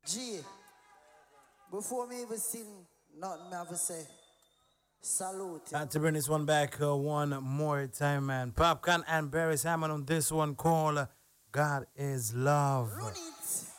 G, before me even sing nothing, me have to say salute. Had to bring this one back one more time, man. Popcorn and Barry Salmon on this one called God is Love. Run it.